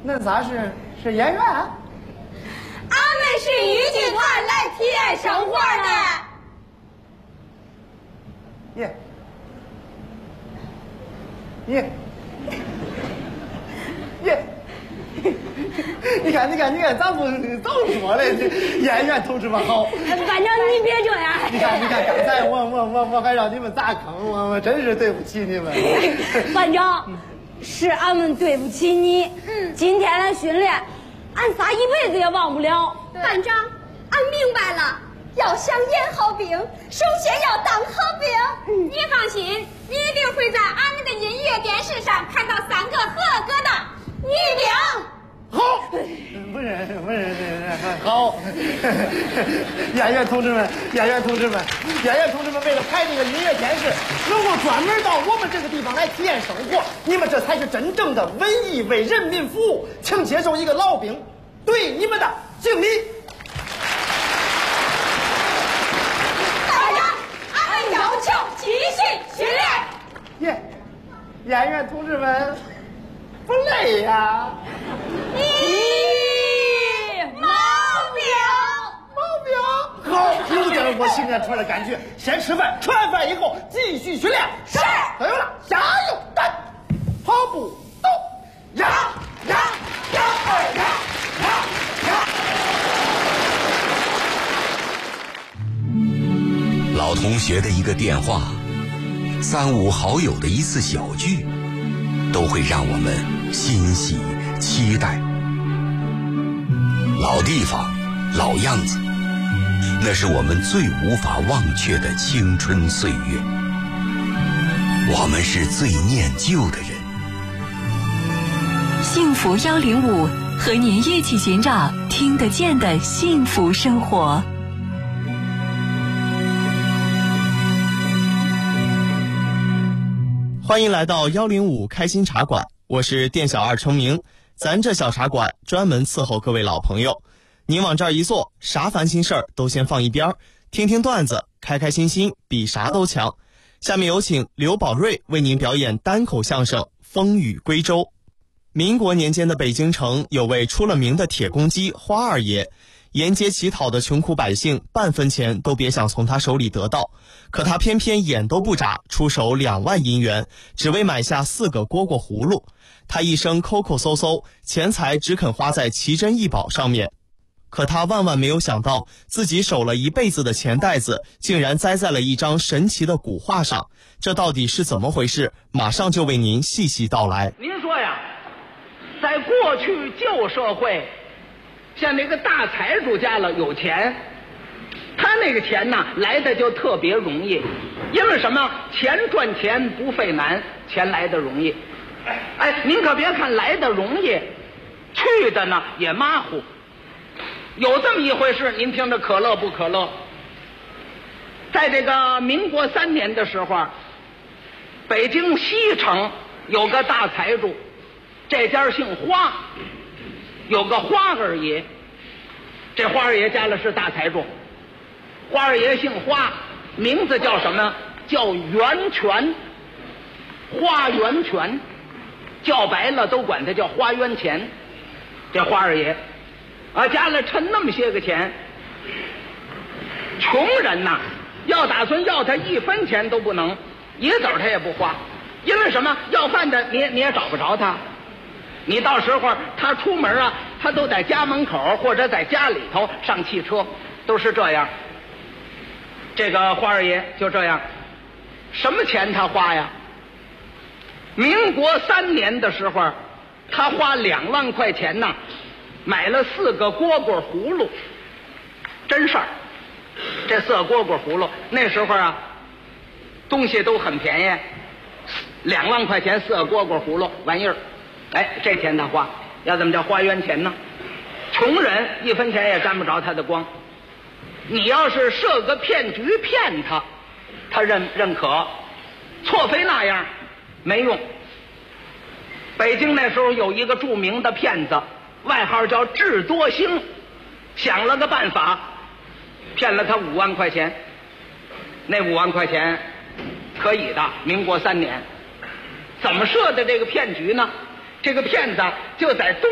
那啥是演员？俺们是豫剧团来体验生活的。 耶！你看，咱不早说了，演员同志们好。 班长，你别这样。 你看，刚才我还让你们砸坑，我真是对不起你们。 班长，是俺们对不起你。今天的训练，俺仨一辈子也忘不了。 班长，俺明白了，要想演好兵，首先要当好兵。 你放心，你一定会在俺们的音乐电视上看到3个合格的女兵。 好，不是，好。演员同志们，为了拍这个音乐电视，能够专门到我们这个地方来体验生活，你们这才是真正的文艺为人民服务，请接受一个老兵对你们的敬礼。 班长，俺们要求继续训练。 演员同志们，不累呀？毛病，好，有点我心眼出来的感觉。先吃饭，吃完饭以后继续训练。 是。 加油了，加油！干，跑步，走，呀！ 老同学的一个电话，3、5好友的一次小聚，都会让我们欣喜期待。老地方，老样子，那是我们最无法忘却的青春岁月。我们是最念旧的人。 幸福105，和您一起寻找听得见的幸福生活。 欢迎来到105开心茶馆，我是店小二程明。咱这小茶馆专门伺候各位老朋友，您往这儿一坐，啥烦心事儿都先放一边，听听段子，开开心心比啥都强。下面有请刘宝瑞为您表演单口相声《风雨归舟》。民国年间的北京城有位出了名的铁公鸡花二爷，沿街乞讨的穷苦百姓半分钱都别想从他手里得到，可他偏偏眼都不眨，出手2万银元，只为买下4个蝈蝈葫芦。他一生抠抠搜搜，钱财只肯花在奇珍异宝上面。可他万万没有想到，自己守了一辈子的钱袋子，竟然栽在了一张神奇的古画上。这到底是怎么回事？马上就为您细细道来。 您说呀，在过去旧社会，像那个大财主家了有钱，他那个钱呢来的就特别容易，因为什么？钱赚钱不费难，钱来的容易。哎，您可别看来的容易，去的呢也马虎。有这么一回事，您听着可乐不可乐？在这个民国3年的时候，北京西城有个大财主，这家姓花，有个花二爷。这花二爷家里是大财主，花二爷姓花，名字叫什么？叫源泉，花源泉，叫白了都管他叫花源钱。这花二爷家里趁那么些个钱，穷人呐，要打算要他1分钱都不能，一子他也不花，因为什么？要饭的你也找不着他，你到时候他出门啊，他都在家门口或者在家里头上汽车，都是这样。这个花二爷就这样，什么钱他花呀？民国3年的时候，他花2万块钱呢，买了4个蝈蝈葫芦，真事儿。这4个蝈蝈葫芦那时候啊，东西都很便宜，2万块钱4个蝈蝈葫芦玩意儿，哎，这钱他花，要怎么叫花源钱呢？穷人1分钱也沾不着他的光。你要是设个骗局骗他，他认可，错非那样没用。北京那时候有一个著名的骗子，外号叫智多星，想了个办法，骗了他5万块钱。那5万块钱可以的，民国3年。怎么设的这个骗局呢？这个骗子就在